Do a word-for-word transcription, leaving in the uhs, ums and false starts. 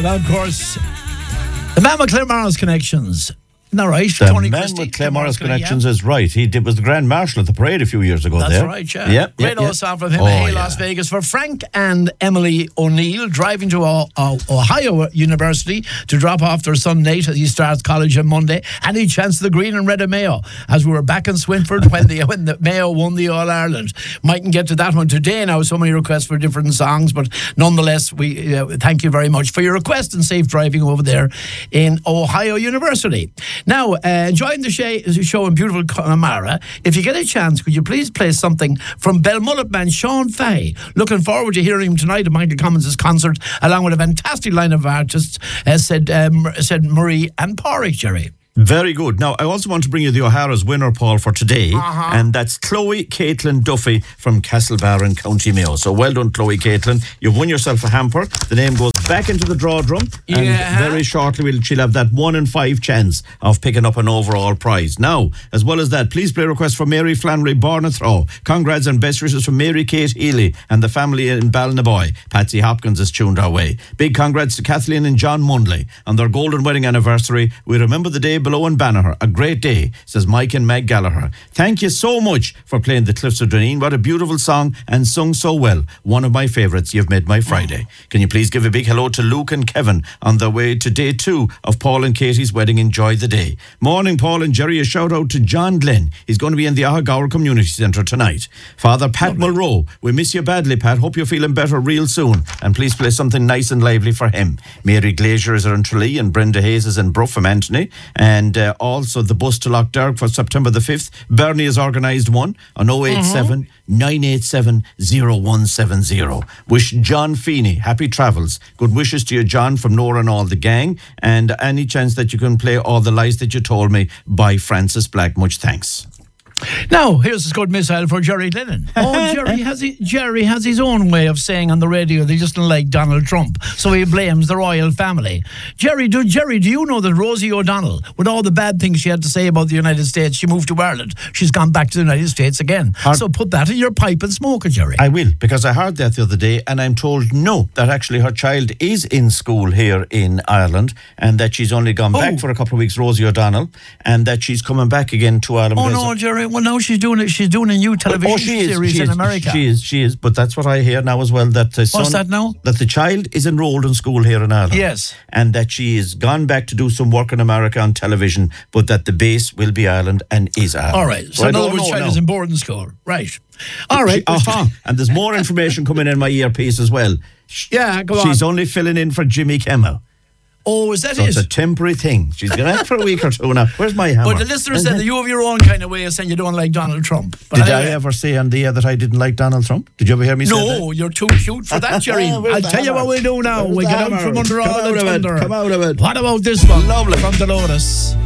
that, of course. The man with Claremorris Connections. Isn't that right? The Tony man Christie, with Claremorris Connections yeah. is right. He did, was the Grand Marshal at the parade a few years ago. That's there. right, yeah. Yep, Great yep, old yep. song from him. Oh, Hey, yeah. Las Vegas. For Frank and Emily O'Neill, driving to o- o- Ohio University to drop off their son Nate as he starts college on Monday. Any chance of the green and red of Mayo, as we were back in Swinford when the when the Mayo won the All Ireland. Mightn't get to that one today now. So many requests for different songs, but nonetheless, we uh, thank you very much for your request and safe driving over there in Ohio University. Now, uh, enjoying the sh- show in beautiful Connemara. If you get a chance, could you please play something from Belmullet man Sean Fahey? Looking forward to hearing him tonight at Michael Commons' concert, along with a fantastic line of artists, uh, said um, said Marie and Porrick, Jerry. Very good. Now, I also want to bring you the O'Hara's winner, Paul, for today. Uh-huh. And that's Chloe Caitlin Duffy from Castlebar, County Mayo. So well done, Chloe Caitlin. You've won yourself a hamper. The name goes back into the draw drum. And Yeah. very shortly, we'll, she'll have that one in five chance of picking up an overall prize. Now, as well as that, please play a request for Mary Flannery Barnathrow. Congrats and best wishes from Mary Kate Healy and the family in Balnaboy. Patsy Hopkins is tuned our way. Big congrats to Kathleen and John Mundley on their golden wedding anniversary. We remember the day below in Banagher. A great day, says Mike and Meg Gallagher. Thank you so much for playing The Cliffs of Dooneen. What a beautiful song and sung so well. One of my favourites. You've made my Friday. Can you please give a big hello to Luke and Kevin on their way to day two of Paul and Katie's wedding? Enjoy the day. Morning, Paul and Jerry. A shout out to John Glenn. He's going to be in the Ahagaur Community Centre tonight. Father Pat Mulroe. We miss you badly, Pat. Hope you're feeling better real soon. And please play something nice and lively for him. Mary Glazier is in Tralee and Brenda Hayes is in Brough from Anthony. And uh, also the bus to Lochderg for September the fifth. Bernie has organised one on oh eight seven, nine eight seven, oh one seven oh. Wish John Feeney happy travels. Good wishes to you, John, from Nora and all the gang. And any chance that you can play All the Lies That You Told Me by Francis Black. Much thanks. Now, here's a good missile for Jerry Lennon. Oh, Jerry has he, Jerry has his own way of saying on the radio that he doesn't like Donald Trump, so he blames the royal family. Jerry, do Jerry, do you know that Rosie O'Donnell, with all the bad things she had to say about the United States, she moved to Ireland. She's gone back to the United States again. Hard- so put that in your pipe and smoke it, Jerry. I will, because I heard that the other day, and I'm told no, that actually her child is in school here in Ireland, and that she's only gone Oh. back for a couple of weeks, Rosie O'Donnell, and that she's coming back again to Ireland. oh as no, a- Jerry. Well, now she's doing it. She's doing a new television Oh, she is, series she in is, America. She is, she is. But that's what I hear now as well. That the son, What's that now? That the child is enrolled in school here in Ireland. Yes. And that she has gone back to do some work in America on television, but that the base will be Ireland and is Ireland. All right. So, I in other don't words, know child is now. in boarding school. Right. All right. She- uh-huh. And there's more information coming in my earpiece as well. Yeah, go on. She's only filling in for Jimmy Kimmel. Oh, is that So it? it's a temporary thing. She's going back for a week or two now. Where's my hammer? But the listener said that you have your own kind of way of saying you don't like Donald Trump. But Did anyway. I ever say on the air that I didn't like Donald Trump? Did you ever hear me say that? No, you're too cute for that, Jerry. Where's I'll the tell you hammer? what we do now. Where's we the get out hammer? from under Come all out the of it. thunder. Come out of it. What about this one? Lovely. From Dolores.